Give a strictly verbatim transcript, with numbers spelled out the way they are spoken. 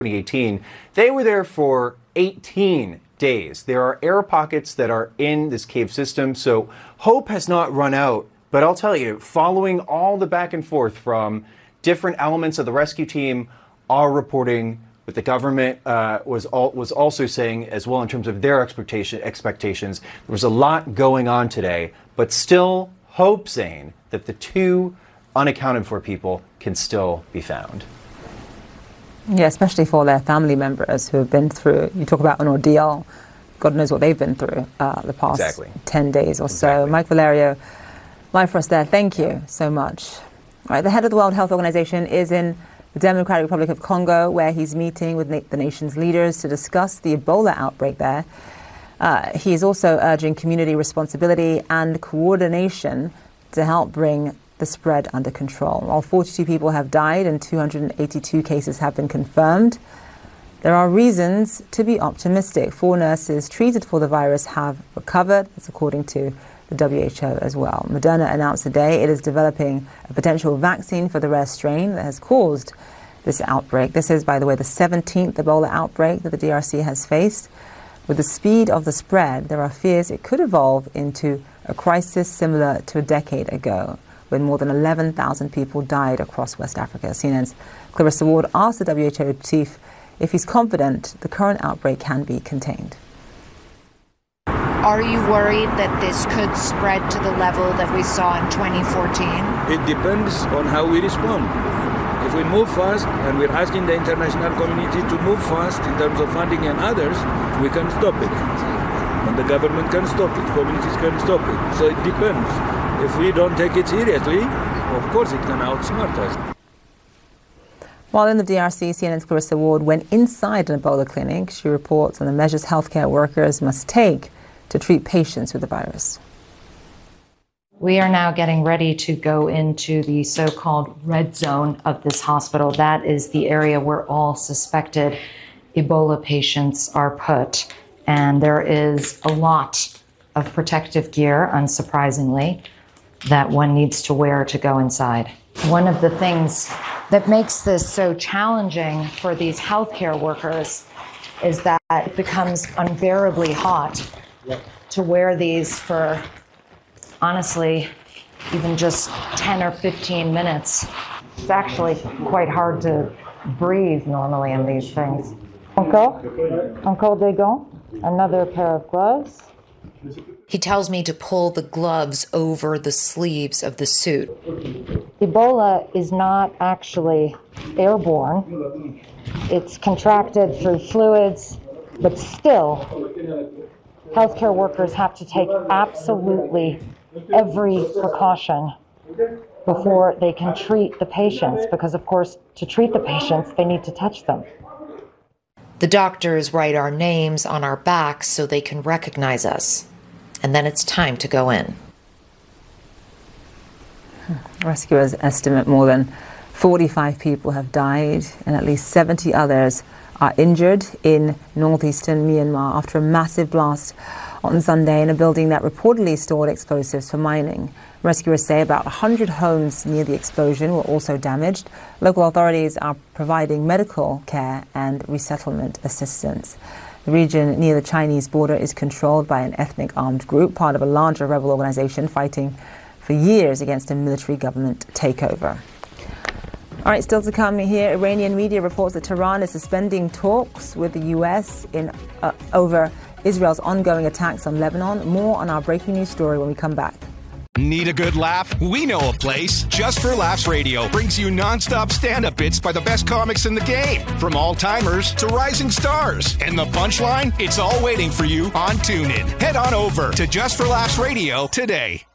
twenty eighteen. They were there for eighteen days. There are air pockets that are in this cave system, so hope has not run out. But I'll tell you, following all the back and forth from different elements of the rescue team are reporting what the government uh, was all, was also saying as well in terms of their expectation expectations. There was a lot going on today, but still hope, Zane, that the two unaccounted for people can still be found. Yeah, especially for their family members who have been through, you talk about an ordeal, God knows what they've been through uh, the past exactly. ten days or exactly. so. Mike Valerio, live for us there. Thank you so much. All right, the head of the World Health Organization is in the Democratic Republic of Congo, where he's meeting with na- the nation's leaders to discuss the Ebola outbreak there. Uh, he is also urging community responsibility and coordination to help bring the spread under control. While forty-two people have died and two hundred eighty-two cases have been confirmed, there are reasons to be optimistic. Four nurses treated for the virus have recovered, that's according to the W H O as well. Moderna announced today it is developing a potential vaccine for the rare strain that has caused this outbreak. This is, by the way, the seventeenth Ebola outbreak that the D R C has faced. With the speed of the spread, there are fears it could evolve into a crisis similar to a decade ago, when more than eleven thousand people died across West Africa. C N N's Clarissa Ward asked the W H O chief if he's confident the current outbreak can be contained. Are you worried that this could spread to the level that we saw in twenty fourteen? It depends on how we respond. If we move fast, and we're asking the international community to move fast in terms of funding and others, we can stop it. And the government can stop it, communities can stop it. So it depends. If we don't take it seriously, of course it can outsmart us. While in the D R C, C N N's Clarissa Ward went inside an Ebola clinic. She reports on the measures healthcare workers must take to treat patients with the virus. We are now getting ready to go into the so-called red zone of this hospital. That is the area where all suspected Ebola patients are put. And there is a lot of protective gear, unsurprisingly, that one needs to wear to go inside. One of the things that makes this so challenging for these healthcare workers is that it becomes unbearably hot to wear these for, honestly, even just ten or fifteen minutes. It's actually quite hard to breathe normally in these things. Encore? Encore des gants? Another pair of gloves? He tells me to pull the gloves over the sleeves of the suit. Ebola is not actually airborne. It's contracted through fluids, but still, healthcare workers have to take absolutely every precaution before they can treat the patients, because, of course, to treat the patients, they need to touch them. The doctors write our names on our backs so they can recognize us. And then it's time to go in. Rescuers estimate more than forty-five people have died and at least seventy others are injured in northeastern Myanmar after a massive blast on Sunday in a building that reportedly stored explosives for mining. Rescuers say about one hundred homes near the explosion were also damaged. Local authorities are providing medical care and resettlement assistance. The region near the Chinese border is controlled by an ethnic armed group, part of a larger rebel organization fighting for years against a military government takeover. All right, still to come here, Iranian media reports that Tehran is suspending talks with the U S in uh, over Israel's ongoing attacks on Lebanon. More on our breaking news story when we come back. Need a good laugh? We know a place. Just for Laughs Radio brings you nonstop stand-up bits by the best comics in the game, from all-timers to rising stars. And the punchline? It's all waiting for you on TuneIn. Head on over to Just for Laughs Radio today.